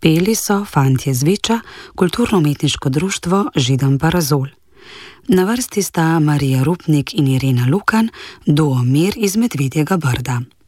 Peli so Fantje z Viča, kulturno-umetniško društvo Židan Parazol. Na vrsti sta Marija Rupnik in Irena Lukan, duo Mir iz Medvedjega Brda.